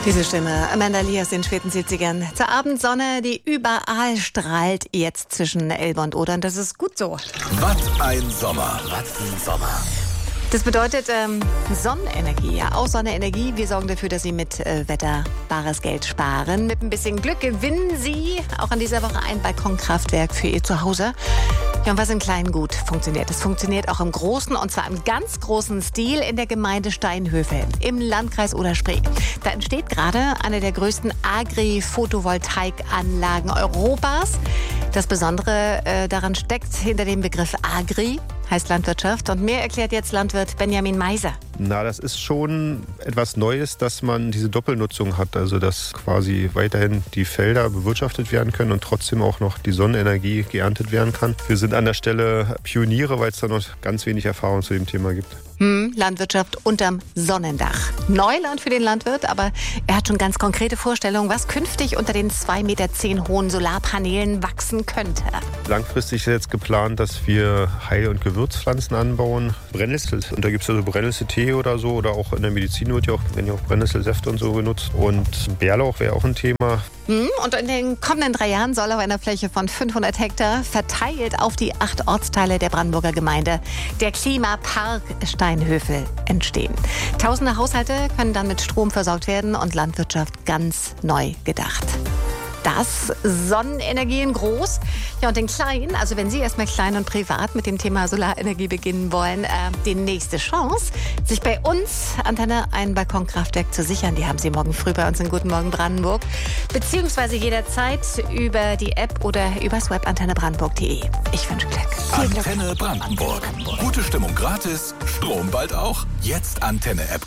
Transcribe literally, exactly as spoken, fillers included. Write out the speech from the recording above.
Diese Stimme, Amanda Lee aus den späten siebzigern. Zur Abendsonne, die überall strahlt, jetzt zwischen Elbe und Oder. Und das ist gut so. Was ein Sommer, was ein Sommer. Das bedeutet ähm, Sonnenenergie, ja, auch Sonnenenergie. Wir sorgen dafür, dass Sie mit äh, Wetter bares Geld sparen. Mit ein bisschen Glück gewinnen Sie auch an dieser Woche ein Balkonkraftwerk für Ihr Zuhause. Ja, und was im Kleinen gut funktioniert, das funktioniert auch im Großen, und zwar im ganz großen Stil in der Gemeinde Steinhöfe im Landkreis Oder-Spree. Da entsteht gerade eine der größten Agri-Photovoltaikanlagen Europas. Das Besondere äh, daran steckt hinter dem Begriff Agri, heißt Landwirtschaft. Und mehr erklärt jetzt Landwirt Benjamin Meiser. Na, das ist schon etwas Neues, dass man diese Doppelnutzung hat. Also, dass quasi weiterhin die Felder bewirtschaftet werden können und trotzdem auch noch die Sonnenenergie geerntet werden kann. Wir sind an der Stelle Pioniere, weil es da noch ganz wenig Erfahrung zu dem Thema gibt. Hm, Landwirtschaft unterm Sonnendach. Neuland für den Landwirt, aber er hat schon ganz konkrete Vorstellungen, was künftig unter den zwei Meter zehn hohen Solarpanelen wachsen könnte. Langfristig ist jetzt geplant, dass wir Heil- und Gewürzpflanzen anbauen. Brennnessel, und da gibt es also Brennnesseltee oder so, oder auch in der Medizin wird ja auch, werden ja auch Brennnesselsäfte und so genutzt. Und Bärlauch wäre auch ein Thema. Hm, und in den kommenden drei Jahren soll auf einer Fläche von fünfhundert Hektar verteilt auf die acht Ortsteile der Brandenburger Gemeinde der Klimapark Steinhöfe entstehen. Tausende Haushalte können dann mit Strom versorgt werden und Landwirtschaft ganz neu gedacht. Das Sonnenenergie in groß. Ja, und in klein, also wenn Sie erstmal klein und privat mit dem Thema Solarenergie beginnen wollen, äh, die nächste Chance, sich bei uns, Antenne, ein Balkonkraftwerk zu sichern. Die haben Sie morgen früh bei uns in Guten Morgen Brandenburg. Beziehungsweise jederzeit über die App oder übers Web antennebrandenburg punkt de. Ich wünsche Glück. Viel Glück. Antenne Brandenburg. Gute Stimmung gratis, Strom bald auch. Jetzt Antenne-App.